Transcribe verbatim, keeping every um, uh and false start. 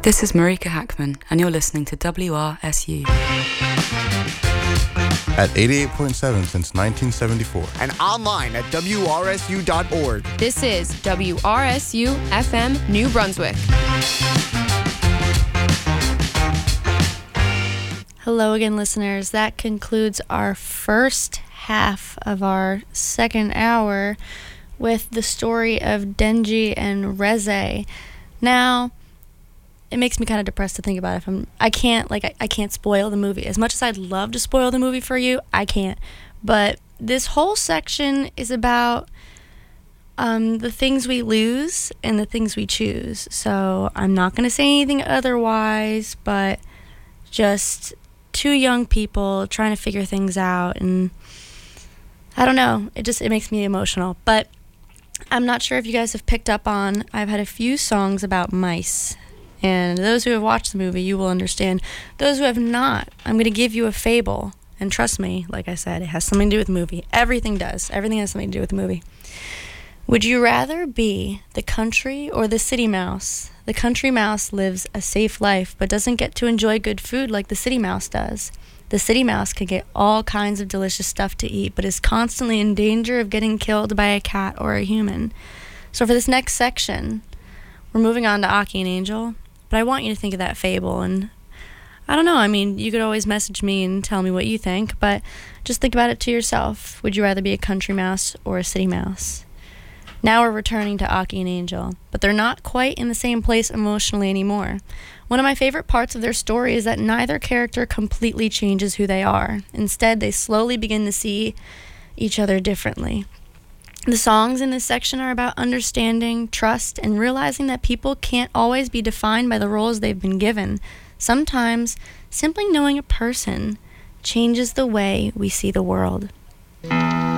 This is Marika Hackman, and you're listening to W R S U. At eighty-eight point seven since nineteen seventy-four. And online at W R S U dot org. This is W R S U F M New Brunswick. Hello again, listeners. That concludes our first half of our second hour with the story of Denji and Reze. Now, it makes me kind of depressed to think about it. If I'm, I can't, like, I, I can't spoil the movie. As much as I'd love to spoil the movie for you, I can't. But this whole section is about um, the things we lose and the things we choose. So I'm not going to say anything otherwise, but just two young people trying to figure things out, and I don't know, it just it makes me emotional. But I'm not sure if you guys have picked up on, I've had a few songs about mice, and those who have watched the movie, you will understand. Those who have not, I'm going to give you a fable, and trust me, like I said, it has something to do with the movie. Everything does. Everything has something to do with the movie. Would you rather be the country or the city mouse? The country mouse lives a safe life, but doesn't get to enjoy good food like the city mouse does. The city mouse can get all kinds of delicious stuff to eat, but is constantly in danger of getting killed by a cat or a human. So for this next section, we're moving on to Aki and Angel, but I want you to think of that fable, and I don't know, I mean, you could always message me and tell me what you think, but just think about it to yourself. Would you rather be a country mouse or a city mouse? Now we're returning to Aki and Angel, but they're not quite in the same place emotionally anymore. One of my favorite parts of their story is that neither character completely changes who they are. Instead, they slowly begin to see each other differently. The songs in this section are about understanding, trust, and realizing that people can't always be defined by the roles they've been given. Sometimes, simply knowing a person changes the way we see the world.